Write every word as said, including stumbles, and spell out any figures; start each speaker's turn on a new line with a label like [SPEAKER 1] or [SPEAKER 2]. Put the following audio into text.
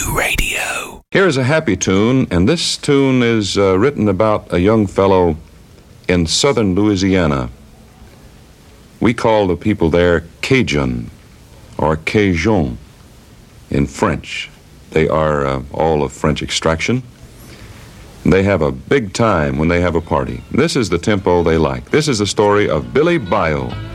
[SPEAKER 1] Radio.
[SPEAKER 2] Here's a happy tune, and this tune is uh, written about a young fellow in southern Louisiana. We call the people there Cajun or Cajun in French. They are uh, all of French extraction. They have a big time when they have a party. This is the tempo they like. This is the story of Billy Bayou.